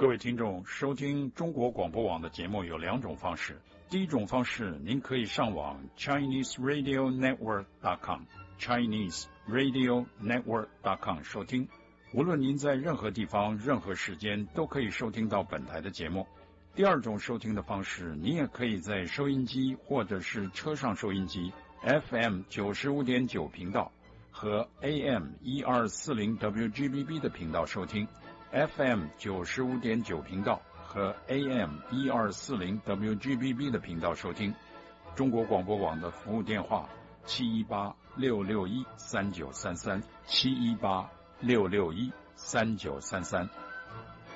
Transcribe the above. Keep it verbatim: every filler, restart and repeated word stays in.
各位听众，收听中国广播网的节目有两种方式。第一种方式，您可以上网 Chinese Radio Network dot com Chinese Radio Network dot com 收听。无论您在任何地方、任何时间，都可以收听到本台的节目。第二种收听的方式，你也可以在收音机或者是车上收音机 F M 九十五点九 频道和 A M 一二四零 W G B B 的频道收听。F M 九十五点九 频道和 A M 一二四零 W G B B 的频道收听。中国广播网的服务电话七一八六六一三九三三七一八六六一三九三三。